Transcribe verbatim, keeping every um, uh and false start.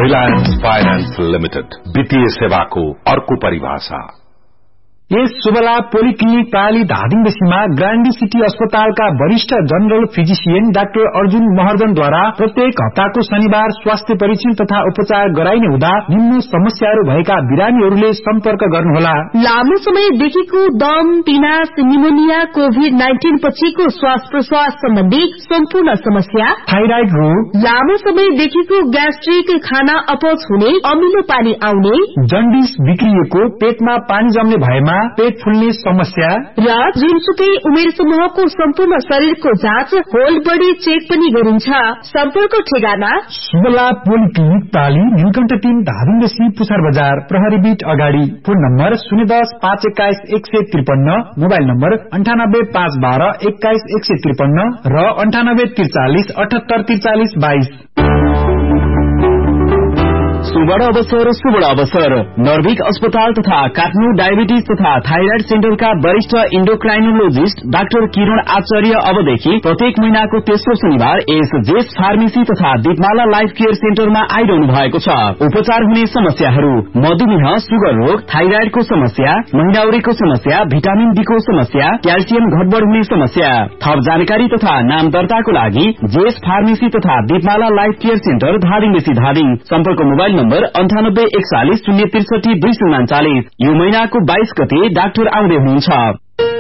Reliance finance limited, वित्तीय सेवाको अर्को परिभाषा। यस शुभला पोलिक्लिनिक प्राली धादिङबेसीमा ग्रान्डी सिटी अस्पतालका वरिष्ठ जनरल फिजिशियन डाक्टर अर्जुन महर्जनद्वारा प्रत्येक हप्ताको शनिबार स्वास्थ्य परीक्षण तथा उपचार गराइने हुँदा निम्न समस्याहरू भएका बिरामीहरूले सम्पर्क गर्नुहोला। लामो समयदेखिको दम, पिनास, निमोनिया, कोभिड नाइन्टीन पछिको श्वास प्रश्वास सम्बन्धी सम्पूर्ण समस्या, थाइराइड रोग, लामो समयदेखिको ग्यास्ट्रिक, खाना अपच हुने, अमिलो पानी आउने, जन्डिस बिग्रिएको, पेटमा पानी जम्ने भएमा पेट फुल्ने समस्या र जुनसुकै उमेर समूहको सम्पूर्ण शरीरको जाँच, होल बडी चेक पनि गरिन्छ। सम्पर्क ठेगाना शुभला पोलिक्लिनिक प्राली, नीलकण्ठ तीन, धादिङबेसी, पुछार बजार, प्रहरी बीट अगाडि। फोन नम्बर शून्य दस पाँच एक्काइस एक सय त्रिपन्न, मोबाइल नम्बर अन्ठानब्बे पाँच बाह्र एक्काइस एक सय त्रिपन्न र अन्ठानब्बे त्रिचालिस अठहत्तर त्रिचालिस बाइस। सुवर्ण अवसर सुवर्ण अवसर नर्भिक अस्पताल तथा काठमाडौँ डायबिटिज तथा थाइराइड सेन्टरका वरिष्ठ इन्डोक्राइनोलोजिस्ट डाक्टर किरण आचार्य अबदेखि प्रत्येक महिनाको तेस्रो शनिबार एस जेस फार्मेसी तथा दीपमाला लाइफ केयर सेन्टरमा आइरहनु भएको छ। उपचार हुने समस्याहरू मधुमेह, सुगर रोग, थाइराइडको समस्या, महिनाउरीको समस्या, भिटामिन डी को समस्या, क्याल्सियम घटबड हुने समस्या। थप जानकारी तथा नाम दर्ताको लागि जेस फार्मेसी तथा दीपमाला लाइफ केयर सेन्टर धादिङबेसी धादिङ। सम्पर्क मोबाइल नम्बर अन्ठानब्बे एकचालिस शून्य त्रिसठी दुई सय उनाचालिस। यो महिनाको बाइस गते डाक्टर आउँदै हुनुहुन्छ।